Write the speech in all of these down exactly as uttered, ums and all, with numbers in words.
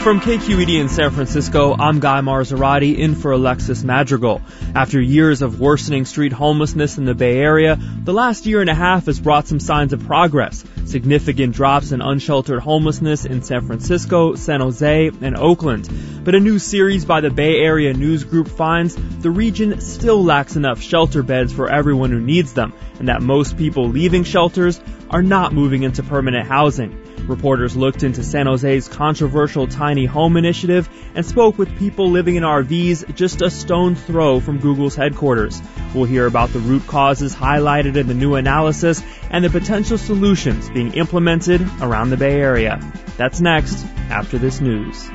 From K Q E D in San Francisco, I'm Guy Marzorati in for Alexis Madrigal. After years of worsening street homelessness in the Bay Area, the last year and a half has brought some signs of progress. Significant drops in unsheltered homelessness in San Francisco, San Jose, and Oakland. But a new series by the Bay Area News Group finds the region still lacks enough shelter beds for everyone who needs them, and that most people leaving shelters are not moving into permanent housing. Reporters looked into San Jose's controversial tiny home initiative and spoke with people living in R Vs just a stone's throw from Google's headquarters. We'll hear about the root causes highlighted in the new analysis and the potential solutions being implemented around the Bay Area. That's next, after this news.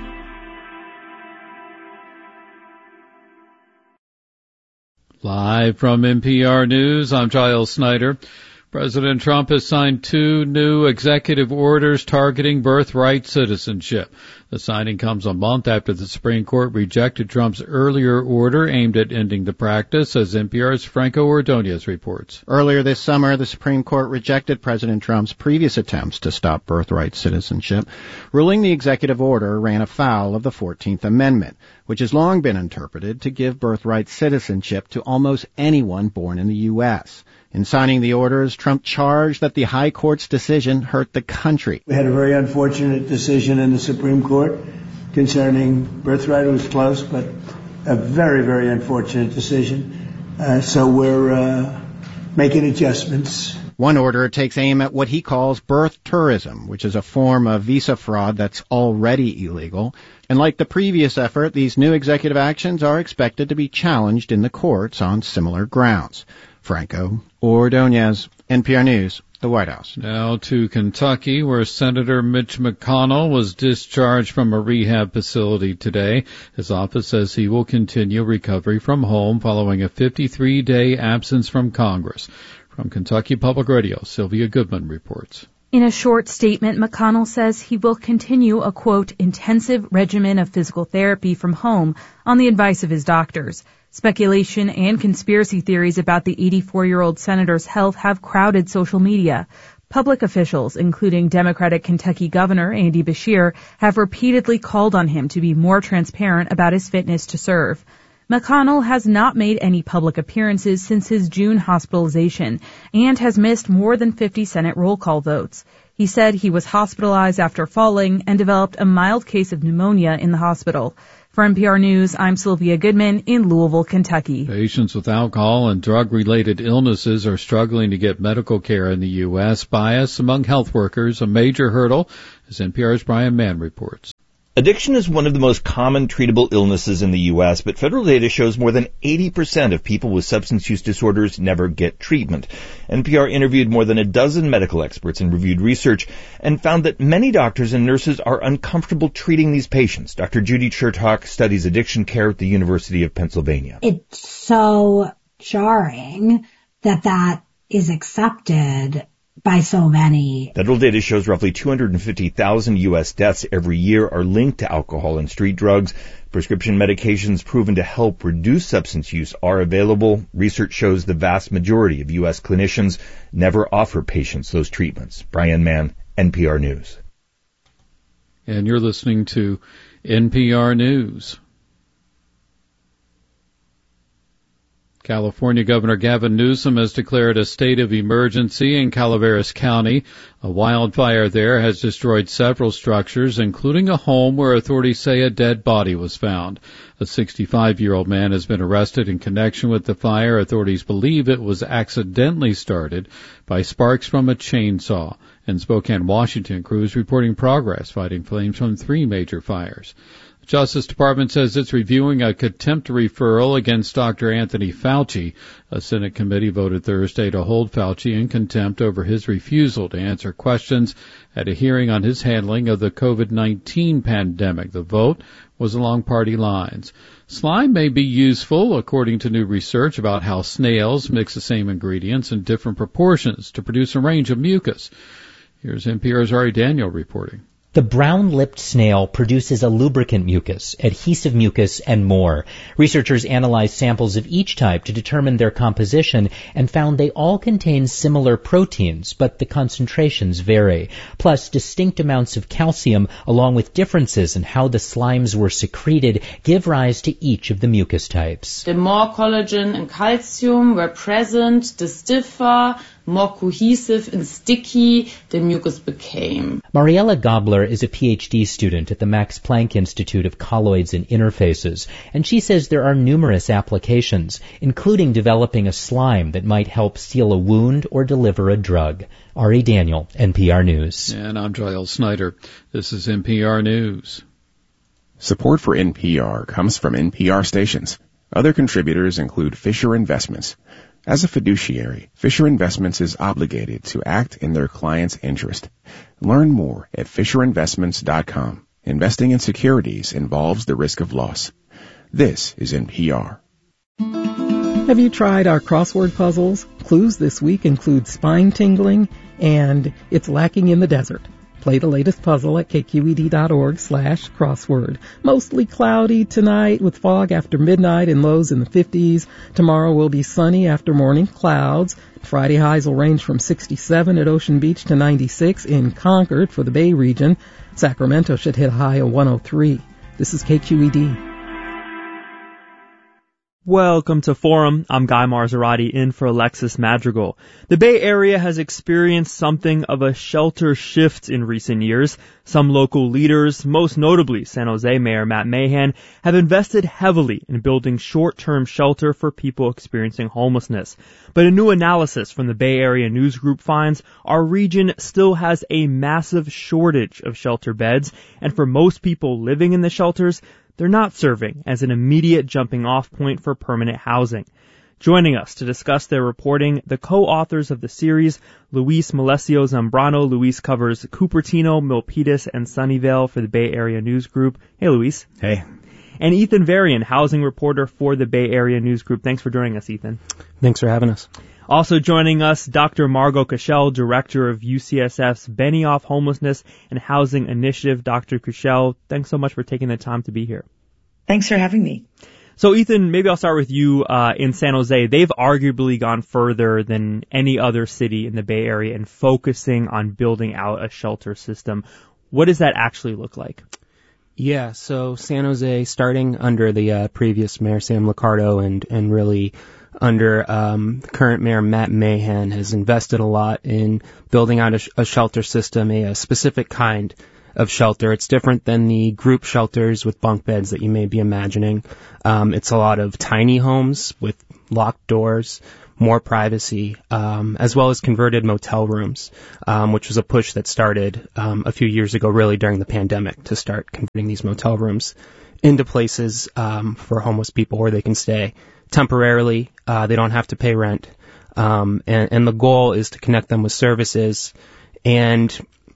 Live from N P R News, I'm Giles Snyder. President Trump has signed two new executive orders targeting birthright citizenship. The signing comes a month after the Supreme Court rejected Trump's earlier order aimed at ending the practice, as N P R's Franco Ordonez reports. Earlier this summer, the Supreme Court rejected President Trump's previous attempts to stop birthright citizenship, ruling the executive order ran afoul of the fourteenth Amendment, which has long been interpreted to give birthright citizenship to almost anyone born in the U S In signing the orders, Trump charged that the High Court's decision hurt the country. We had a very unfortunate decision in the Supreme Court concerning birthright. It was close, but a very, very unfortunate decision. Uh, so we're uh, making adjustments. One order takes aim at what he calls birth tourism, which is a form of visa fraud that's already illegal. And like the previous effort, these new executive actions are expected to be challenged in the courts on similar grounds. Franco Ordonez, N P R News, the White House. Now to Kentucky, where Senator Mitch McConnell was discharged from a rehab facility today. His office says he will continue recovery from home following a fifty-three day absence from Congress. From Kentucky Public Radio, Sylvia Goodman reports. In a short statement, McConnell says he will continue a, quote, intensive regimen of physical therapy from home on the advice of his doctors. Speculation and conspiracy theories about the eighty-four-year-old senator's health have crowded social media. Public officials, including Democratic Kentucky Governor Andy Beshear, have repeatedly called on him to be more transparent about his fitness to serve. McConnell has not made any public appearances since his June hospitalization and has missed more than fifty Senate roll call votes. He said he was hospitalized after falling and developed a mild case of pneumonia in the hospital. For N P R News, I'm Sylvia Goodman in Louisville, Kentucky. Patients with alcohol and drug-related illnesses are struggling to get medical care in the U S. Bias among health workers, a major hurdle, as N P R's Brian Mann reports. Addiction is one of the most common treatable illnesses in the U S, but federal data shows more than eighty percent of people with substance use disorders never get treatment. N P R interviewed more than a dozen medical experts and reviewed research and found that many doctors and nurses are uncomfortable treating these patients. Doctor Judy Chertok studies addiction care at the University of Pennsylvania. It's so jarring that that is accepted by so many. Federal data shows roughly two hundred fifty thousand U S deaths every year are linked to alcohol and street drugs. Prescription medications proven to help reduce substance use are available. Research shows the vast majority of U S clinicians never offer patients those treatments. Brian Mann, N P R News. And you're listening to N P R News. California Governor Gavin Newsom has declared a state of emergency in Calaveras County. A wildfire there has destroyed several structures, including a home where authorities say a dead body was found. A sixty-five-year-old man has been arrested in connection with the fire. Authorities believe it was accidentally started by sparks from a chainsaw. In Spokane, Washington, crews reporting progress fighting flames from three major fires. The Justice Department says it's reviewing a contempt referral against Doctor Anthony Fauci. A Senate committee voted Thursday to hold Fauci in contempt over his refusal to answer questions at a hearing on his handling of the COVID nineteen pandemic. The vote was along party lines. Slime may be useful, according to new research about how snails mix the same ingredients in different proportions to produce a range of mucus. Here's N P R's Ari Daniel reporting. The brown-lipped snail produces a lubricant mucus, adhesive mucus, and more. Researchers analyzed samples of each type to determine their composition and found they all contain similar proteins, but the concentrations vary. Plus, distinct amounts of calcium, along with differences in how the slimes were secreted, give rise to each of the mucus types. The more collagen and calcium were present, the stiffer, more cohesive and sticky the mucus became. Mariella Gabler is a P H D student at the Max Planck Institute of Colloids and Interfaces, and she says there are numerous applications, including developing a slime that might help seal a wound or deliver a drug. Ari Daniel, N P R News. And I'm Giles Snyder. This is N P R News. Support for N P R comes from N P R stations. Other contributors include Fisher Investments. As a fiduciary, Fisher Investments is obligated to act in their client's interest. Learn more at fisher investments dot com. Investing in securities involves the risk of loss. This is N P R. Have you tried our crossword puzzles? Clues this week include spine tingling and it's lacking in the desert. Play the latest puzzle at k q e d dot org slash crossword. Mostly cloudy tonight with fog after midnight and lows in the fifties. Tomorrow will be sunny after morning clouds. Friday highs will range from sixty-seven at Ocean Beach to ninety-six in Concord for the Bay region. Sacramento should hit a high of one oh three. This is K Q E D. Welcome to Forum. I'm Guy Marzorati in for Alexis Madrigal. The Bay Area has experienced something of a shelter shift in recent years. Some local leaders, most notably San Jose Mayor Matt Mahan, have invested heavily in building short-term shelter for people experiencing homelessness. But a new analysis from the Bay Area News Group finds our region still has a massive shortage of shelter beds, and for most people living in the shelters, they're not serving as an immediate jumping-off point for permanent housing. Joining us to discuss their reporting, the co-authors of the series, Luis Malesio Zambrano. Luis covers Cupertino, Milpitas, and Sunnyvale for the Bay Area News Group. Hey, Luis. Hey. And Ethan Varian, housing reporter for the Bay Area News Group. Thanks for joining us, Ethan. Thanks for having us. Also joining us, Doctor Margot Kushel, director of U C S F's Benioff Homelessness and Housing Initiative. Doctor Kushel, thanks so much for taking the time to be here. Thanks for having me. So, Ethan, maybe I'll start with you uh, in San Jose. They've arguably gone further than any other city in the Bay Area in focusing on building out a shelter system. What does that actually look like? Yeah, so San Jose, starting under the uh, previous mayor, Sam Liccardo, and, and really under um, current mayor Matt Mahan, has invested a lot in building out a, sh- a shelter system, a, a specific kind of shelter. It's different than the group shelters with bunk beds that you may be imagining. Um, it's a lot of tiny homes with locked doors, more privacy, um, as well as converted motel rooms, um, which was a push that started um, a few years ago, really during the pandemic, to start converting these motel rooms into places um, for homeless people where they can stay temporarily. Uh, they don't have to pay rent. Um, and, and the goal is to connect them with services. And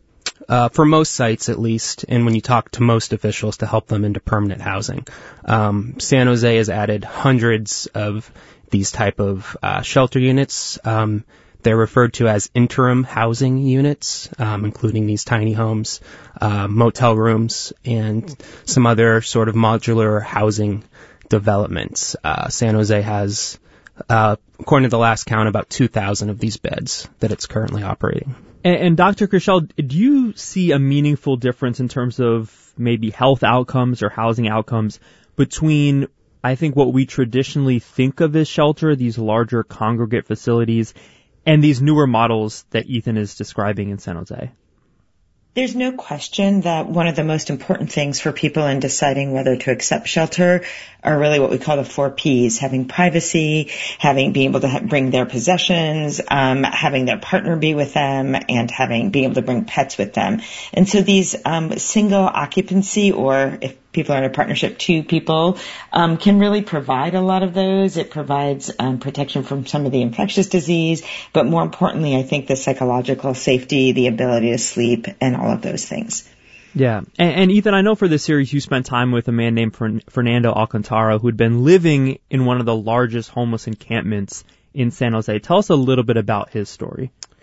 uh, for most sites, at least, and when you talk to most officials, to help them into permanent housing. Um, San Jose has added hundreds of these type of uh, shelter units. Um, they're referred to as interim housing units, um, including these tiny homes, uh, motel rooms, and some other sort of modular housing developments. Uh, San Jose has, uh, according to the last count, about two thousand of these beds that it's currently operating. And, and Doctor Kushel, do you see a meaningful difference in terms of maybe health outcomes or housing outcomes between, I think, what we traditionally think of as shelter, these larger congregate facilities, and these newer models that Ethan is describing in San Jose? There's no question that one of the most important things for people in deciding whether to accept shelter are really what we call the four P's: having privacy, having being able to ha- bring their possessions, um, having their partner be with them, and having being able to bring pets with them. And so these um, single occupancy, or if people are in a partnership, two people, um, can really provide a lot of those. It provides um, protection from some of the infectious disease, but more importantly, I think the psychological safety, the ability to sleep, and all of those things. Yeah. And, and Ethan, I know for this series you spent time with a man named Fern- Fernando Alcantara, who'd been living in one of the largest homeless encampments in San Jose. Tell us a little bit about his story.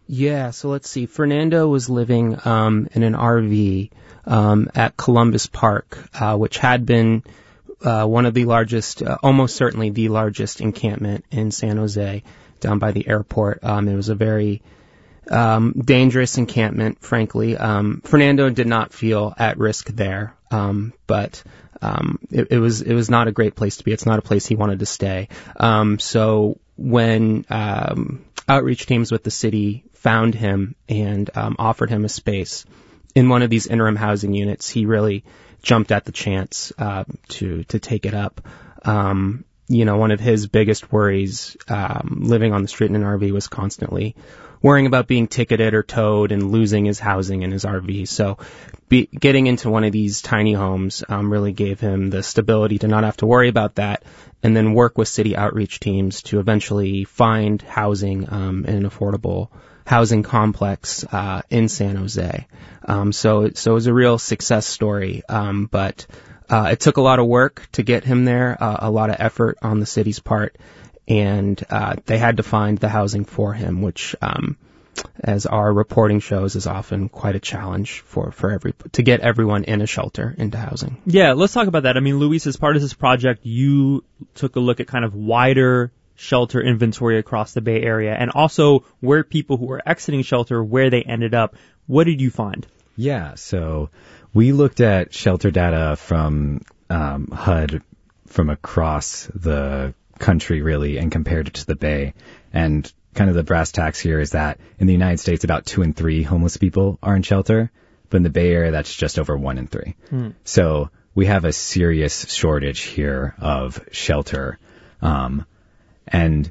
Yeah, so let's see. Fernando was living um, in an R V um, at Columbus Park, uh, which had been uh, one of the largest, uh, almost certainly the largest encampment in San Jose, down by the airport. Um, it was a very um, dangerous encampment, frankly. Um, Fernando did not feel at risk there, um, but um, it, it was it was not a great place to be. It's not a place he wanted to stay. Um, so when um, outreach teams with the city found him and um, offered him a space in one of these interim housing units, he really jumped at the chance uh, to to take it up. Um, you know, one of his biggest worries um, living on the street in an R V was constantly worrying about being ticketed or towed and losing his housing in his R V. So be, getting into one of these tiny homes um, really gave him the stability to not have to worry about that, and then work with city outreach teams to eventually find housing um, in an affordable housing complex uh, in San Jose. Um, so, so it was a real success story, um, but uh, it took a lot of work to get him there, uh, a lot of effort on the city's part, and uh, they had to find the housing for him, which, um, as our reporting shows, is often quite a challenge for, for every to get everyone in a shelter into housing. Yeah, let's talk about that. I mean, Luis, as part of this project, you took a look at kind of wider shelter inventory across the Bay Area, and also where people who were exiting shelter, where they ended up. What did you find? Yeah, so we looked at shelter data from um, H U D from across the country, really, and compared it to the Bay. And kind of the brass tacks here is that in the United States, about two in three homeless people are in shelter, but in the Bay Area, that's just over one in three. Hmm. So we have a serious shortage here of shelter. Um, and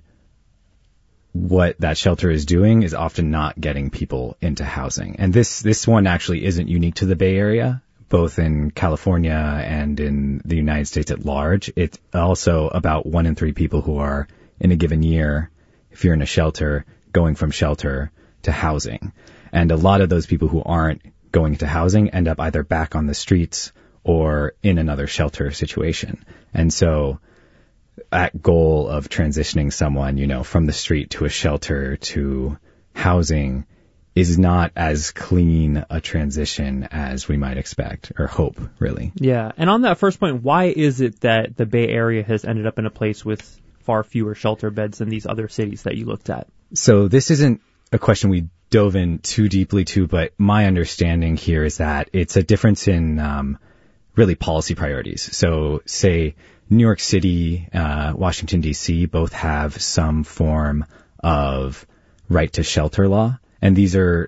what that shelter is doing is often not getting people into housing. And this, this one actually isn't unique to the Bay Area, both in California and in the United States at large. It's also about one in three people who are in a given year, if you're in a shelter, going from shelter to housing. And a lot of those people who aren't going to housing end up either back on the streets or in another shelter situation. And so that goal of transitioning someone, you know, from the street to a shelter to housing is not as clean a transition as we might expect or hope, really. Yeah. And on that first point, why is it that the Bay Area has ended up in a place with far fewer shelter beds than these other cities that you looked at? So this isn't a question we dove in too deeply to, but my understanding here is that it's a difference in um, really policy priorities. So say New York City, uh, Washington, D C both have some form of right to shelter law. And these are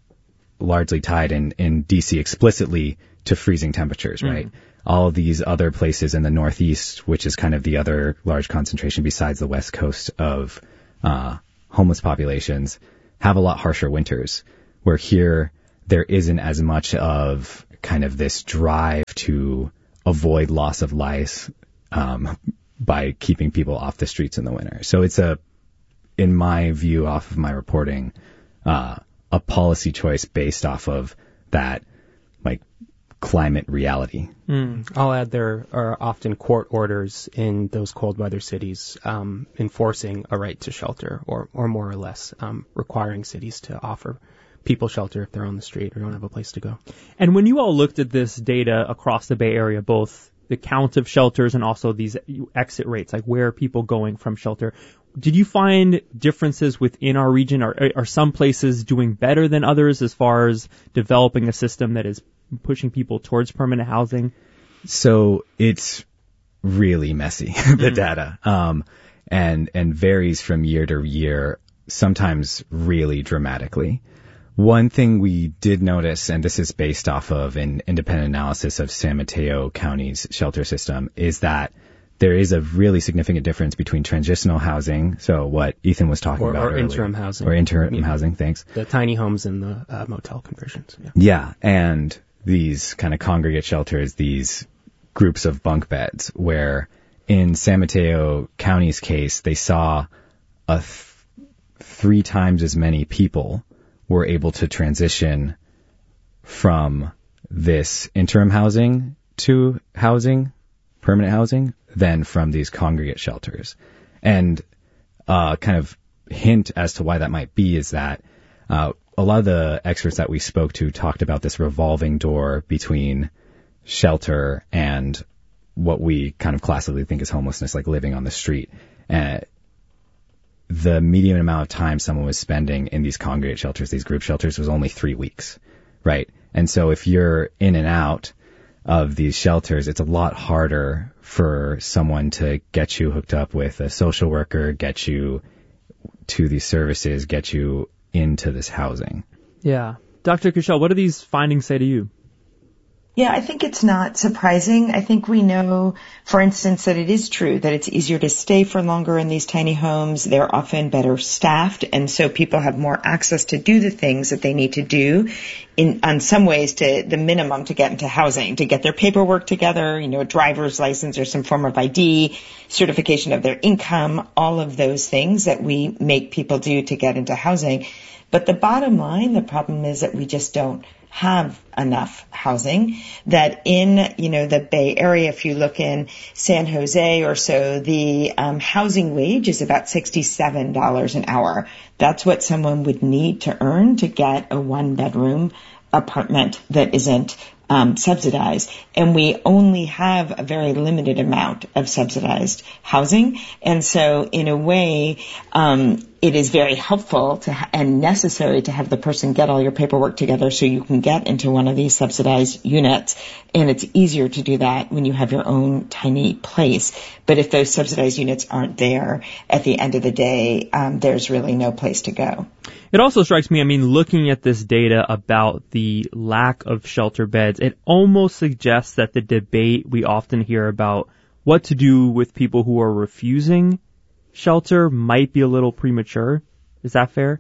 largely tied in, in D C explicitly to freezing temperatures, right? Mm-hmm. All of these other places in the Northeast, which is kind of the other large concentration besides the West Coast of uh, homeless populations, have a lot harsher winters, where here there isn't as much of kind of this drive to avoid loss of life um, by keeping people off the streets in the winter. So it's a, in my view, off of my reporting, uh, a policy choice based off of that, like, climate reality. Mm. I'll add there are often court orders in those cold weather cities um, enforcing a right to shelter, or, or more or less um, requiring cities to offer people shelter if they're on the street or don't have a place to go. And when you all looked at this data across the Bay Area, both the count of shelters and also these exit rates, like where are people going from shelter, did you find differences within our region? Are, are some places doing better than others as far as developing a system that is pushing people towards permanent housing? So it's really messy, the mm-hmm. data, um, and and varies from year to year, sometimes really dramatically. One thing we did notice, and this is based off of an independent analysis of San Mateo County's shelter system, is that there is a really significant difference between transitional housing, so what Ethan was talking or, about or earlier. interim housing. Or interim yeah. housing, thanks. The tiny homes and the uh, motel conversions. Yeah. yeah, and these kind of congregate shelters, these groups of bunk beds, where in San Mateo County's case, they saw a th- three times as many people were able to transition from this interim housing to housing, permanent housing, than from these congregate shelters. And uh kind of hint as to why that might be is that Uh, a lot of the experts that we spoke to talked about this revolving door between shelter and what we kind of classically think is homelessness, like living on the street. Uh, the median amount of time someone was spending in these congregate shelters, these group shelters, was only three weeks, right? And so if you're in and out of these shelters, it's a lot harder for someone to get you hooked up with a social worker, get you to these services, get you into this housing. Yeah. Doctor Kushel, what do these findings say to you? Yeah, I think it's not surprising. I think we know, for instance, that it is true that it's easier to stay for longer in these tiny homes. They're often better staffed, and so people have more access to do the things that they need to do in, on some ways, to the minimum to get into housing, to get their paperwork together, you know, a driver's license or some form of I D, certification of their income, all of those things that we make people do to get into housing. But the bottom line, the problem is that we just don't have enough housing, that in, you know, the Bay Area, if you look in San Jose or so, the um, housing wage is about sixty-seven dollars an hour. That's what someone would need to earn to get a one-bedroom apartment that isn't um, subsidized. And we only have a very limited amount of subsidized housing. And so in a way, um, it is very helpful to ha- and necessary to have the person get all your paperwork together so you can get into one of these subsidized units. And it's easier to do that when you have your own tiny place. But if those subsidized units aren't there, at the end of the day, um, there's really no place to go. It also strikes me, I mean, looking at this data about the lack of shelter beds, it almost suggests that the debate we often hear about what to do with people who are refusing shelter might be a little premature. Is that fair?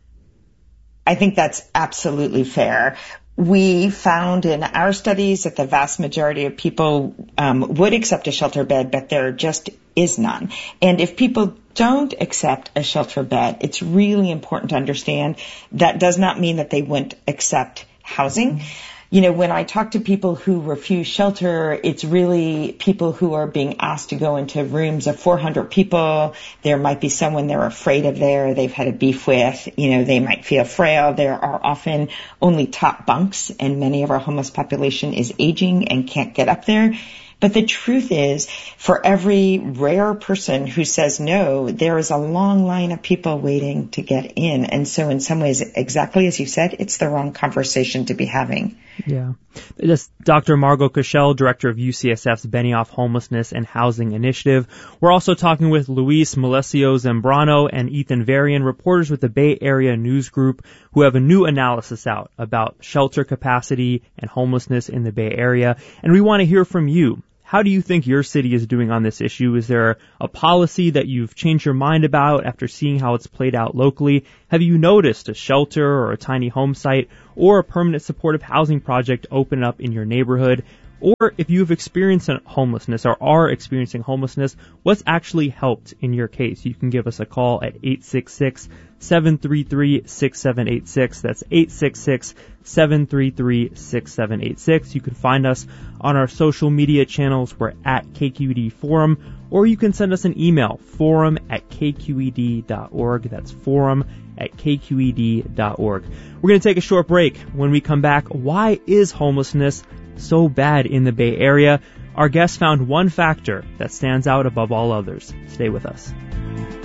I think that's absolutely fair. We found in our studies that the vast majority of people um, would accept a shelter bed, but there just is none. And if people don't accept a shelter bed, it's really important to understand that does not mean that they wouldn't accept housing. You know, when I talk to people who refuse shelter, it's really people who are being asked to go into rooms of four hundred people. There might be someone they're afraid of there, they've had a beef with, you know, they might feel frail. There are often only top bunks, and many of our homeless population is aging and can't get up there. But the truth is, for every rare person who says no, there is a long line of people waiting to get in. And so in some ways, exactly as you said, it's the wrong conversation to be having. Yeah. That's Doctor Margot Kushel, director of U C S F's Benioff Homelessness and Housing Initiative. We're also talking with Luis Malesio Zambrano and Ethan Varian, reporters with the Bay Area News Group, who have a new analysis out about shelter capacity and homelessness in the Bay Area. And we want to hear from you. How do you think your city is doing on this issue? Is there a policy that you've changed your mind about after seeing how it's played out locally? Have you noticed a shelter or a tiny home site or a permanent supportive housing project open up in your neighborhood? Or if you've experienced homelessness or are experiencing homelessness, what's actually helped in your case? You can give us a call at eight six six, seven three three, six seven eight six. That's eight six six, seven three three, six seven eight six. You can find us on our social media channels. We're at K Q E D Forum, or you can send us an email, forum at K Q E D dot org. That's forum at K Q E D dot org. We're going to take a short break. When we come back, why is homelessness so bad in the Bay Area? Our guest found one factor that stands out above all others. Stay with us.